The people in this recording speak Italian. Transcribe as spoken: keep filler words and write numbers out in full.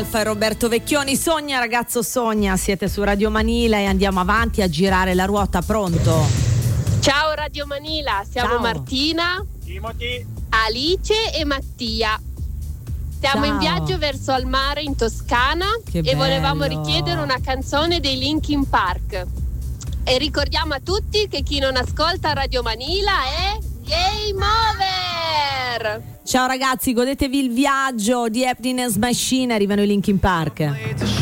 E Roberto Vecchioni, sogna ragazzo sogna, siete su Radio Manila e andiamo avanti a girare la ruota, pronto? Ciao Radio Manila, siamo Ciao. Martina, Timothy, Alice e Mattia. Siamo Ciao. in viaggio verso al mare in Toscana Che e volevamo bello. richiedere una canzone dei Linkin Park. E ricordiamo a tutti che chi non ascolta Radio Manila è Game Over! Ciao ragazzi, godetevi il viaggio di Happiness Machine, arrivano i Linkin Park.